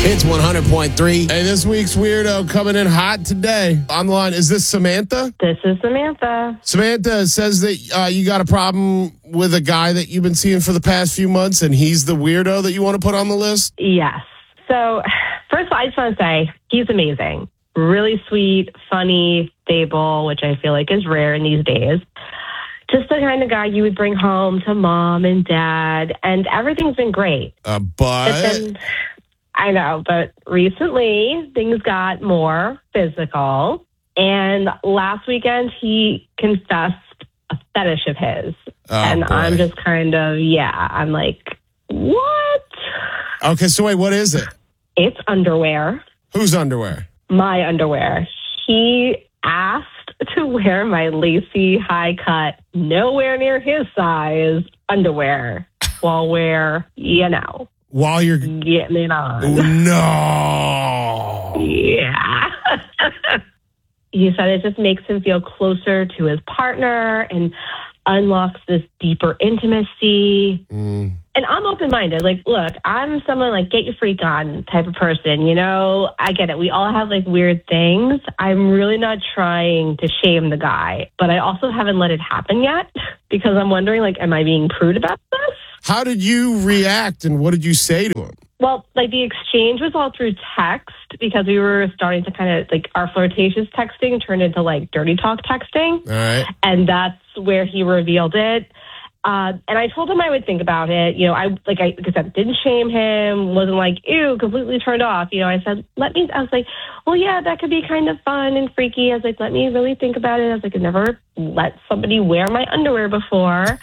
It's 100.3. Hey, this week's weirdo coming in hot today. On the line, is this Samantha? This is Samantha. Samantha says that you got a problem with a guy that you've been seeing for the past few months, and he's the weirdo that you want to put on the list? Yes. So, first of all, I just want to say he's amazing. Really sweet, funny, stable, which I feel like is rare in these days. Just the kind of guy you would bring home to mom and dad, and everything's been great. But then, I know, but recently things got more physical, and last weekend he confessed a fetish of his. And boy. I'm just kind of, I'm like, what? Okay, so wait, what is it? It's underwear. Whose underwear? My underwear. He asked to wear my lacy, high-cut, nowhere near his size underwear while while you're getting it on. No. Yeah. He said it just makes him feel closer to his partner and unlocks this deeper intimacy. And I'm open-minded. Like, look, I'm someone like get your freak on type of person. You know, I get it. We all have like weird things. I'm really not trying to shame the guy, but I also haven't let it happen yet because I'm wondering, like, am I being prude about this? How did you react and what did you say to him? Well, like the exchange was all through text because we were starting to kind of like our flirtatious texting turned into like dirty talk texting. All right. And that's where he revealed it. And I told him I would think about it. You know, I said, didn't shame him, wasn't like, ew, completely turned off. You know, I said, I was like, well, yeah, that could be kind of fun and freaky. I was like, let me really think about it. I was like, I've never let somebody wear my underwear before.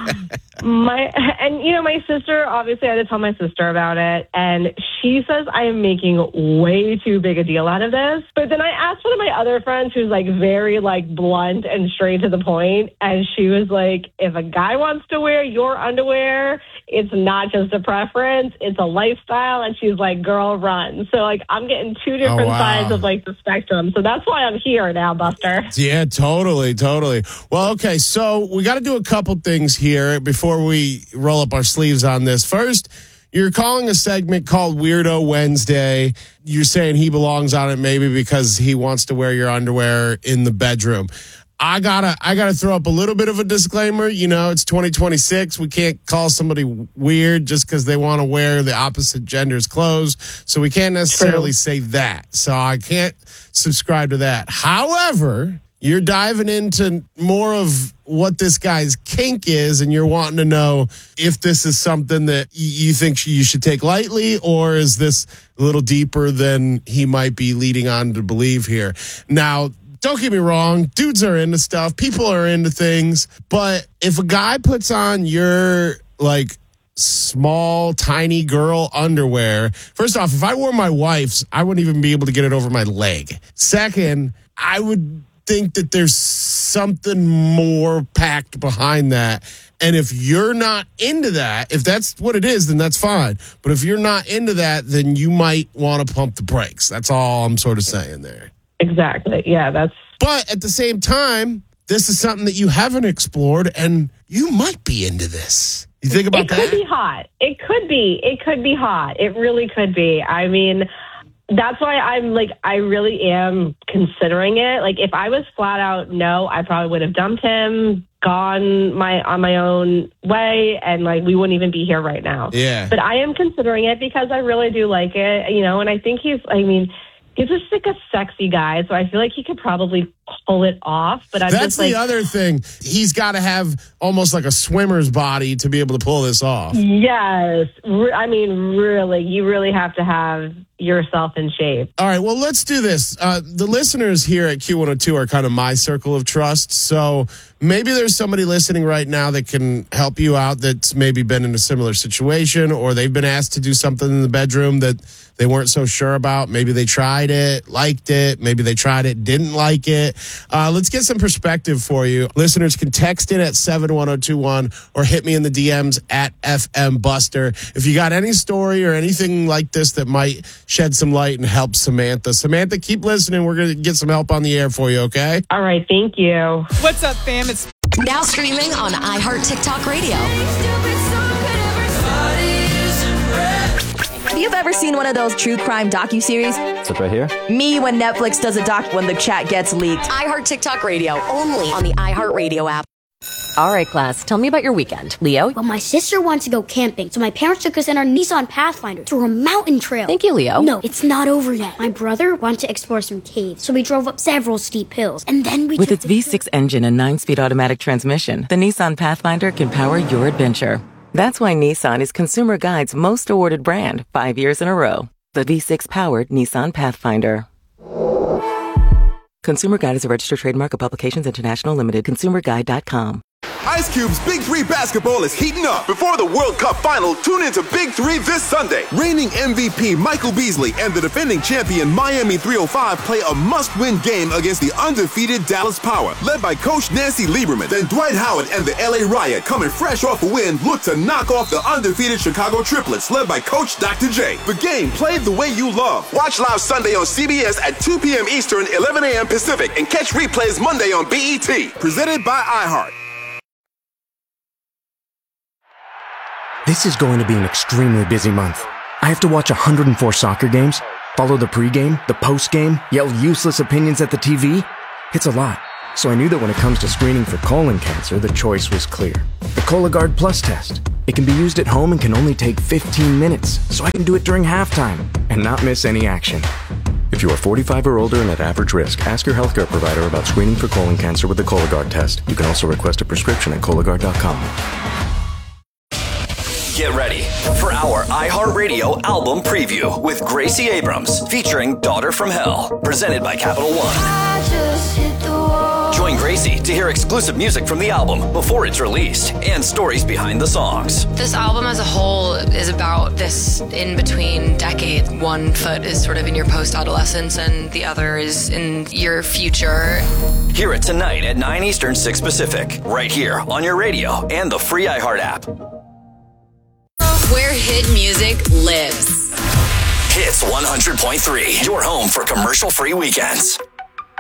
My sister, obviously I had to tell my sister about it. And she says I am making way too big a deal out of this. But then I asked one of my other friends who's like very like blunt and straight to the point. And she was like, if a guy wants to wear your underwear, it's not just a preference, it's a lifestyle. And she's like, girl, run. So like I'm getting two different sides of like the spectrum. So that's why I'm here now, Buster. Yeah, totally. Well, okay, so we got to do a couple things here before we roll up our sleeves on this. First, you're calling a segment called Weirdo Wednesday. You're saying he belongs on it maybe because he wants to wear your underwear in the bedroom. I gotta throw up a little bit of a disclaimer. You know, it's 2026. We can't call somebody weird just because they want to wear the opposite gender's clothes. So we can't necessarily say that. So I can't subscribe to that. However, you're diving into more of what this guy's kink is, and you're wanting to know if this is something that you think you should take lightly, or is this a little deeper than he might be leading on to believe here. Now, don't get me wrong, dudes are into stuff, people are into things, but if a guy puts on your, like, small, tiny girl underwear, first off, if I wore my wife's, I wouldn't even be able to get it over my leg. Second, I would think that there's something more packed behind that. And if you're not into that, if that's what it is, then that's fine. But if you're not into that, then you might want to pump the brakes. That's all I'm sort of saying there. Exactly. Yeah, But at the same time, this is something that you haven't explored, and you might be into this. You think about that? It could be hot. It could be hot. It really could be. I mean, that's why I'm like, I really am considering it. Like, if I was flat out no, I probably would have dumped him, gone on my own way, and like we wouldn't even be here right now. Yeah. But I am considering it because I really do like it, you know, and I think he's just like a sexy guy, so I feel like he could probably pull it off. But that's the other thing. He's got to have almost like a swimmer's body to be able to pull this off. Yes. I mean, really, you really have to have yourself in shape. All right, well, let's do this. The listeners here at Q102 are kind of my circle of trust, so maybe there's somebody listening right now that can help you out that's maybe been in a similar situation, or they've been asked to do something in the bedroom that they weren't so sure about. Maybe they tried it, liked it. Maybe they tried it, didn't like it. Let's get some perspective for you. Listeners can text in at 71021 or hit me in the DMs at FM Buster. If you got any story or anything like this that might shed some light and help Samantha. Samantha, keep listening. We're going to get some help on the air for you, okay? All right, thank you. What's up, fam? It's now streaming on iHeart TikTok Radio. Have you ever seen one of those true crime docuseries? It's right here. Me when Netflix does a doc when the chat gets leaked. iHeart TikTok Radio, only on the iHeart Radio app. All right, class, tell me about your weekend. Leo? Well, my sister wanted to go camping, so my parents took us in our Nissan Pathfinder through a mountain trail. Thank you, Leo. No, it's not over yet. My brother wanted to explore some caves, so we drove up several steep hills, and then we With its V6 engine and 9-speed automatic transmission, the Nissan Pathfinder can power your adventure. That's why Nissan is Consumer Guide's most awarded brand 5 years in a row. The V6-powered Nissan Pathfinder. Consumer Guide is a registered trademark of Publications International Limited. ConsumerGuide.com. Ice Cube's Big 3 basketball is heating up. Before the World Cup final, tune into Big 3 this Sunday. Reigning MVP Michael Beasley and the defending champion Miami 305 play a must-win game against the undefeated Dallas Power, led by Coach Nancy Lieberman. Then Dwight Howard and the LA Riot, coming fresh off a win, look to knock off the undefeated Chicago Triplets, led by Coach Dr. J. The game played the way you love. Watch live Sunday on CBS at 2 p.m. Eastern, 11 a.m. Pacific, and catch replays Monday on BET. Presented by iHeart. This is going to be an extremely busy month. I have to watch 104 soccer games, follow the pregame, the postgame, yell useless opinions at the TV. It's a lot. So I knew that when it comes to screening for colon cancer, the choice was clear. The Cologuard Plus test. It can be used at home and can only take 15 minutes, so I can do it during halftime and not miss any action. If you are 45 or older and at average risk, ask your healthcare provider about screening for colon cancer with the Cologuard test. You can also request a prescription at Cologuard.com. Get ready for our iHeartRadio album preview with Gracie Abrams, featuring Daughter from Hell, presented by Capital One. Join Gracie to hear exclusive music from the album before it's released and stories behind the songs. This album as a whole is about this in-between decade. One foot is sort of in your post-adolescence and the other is in your future. Hear it tonight at 9 Eastern, 6 Pacific, right here on your radio and the free iHeart app. Where hit music lives. Hits 100.3, your home for commercial-free weekends.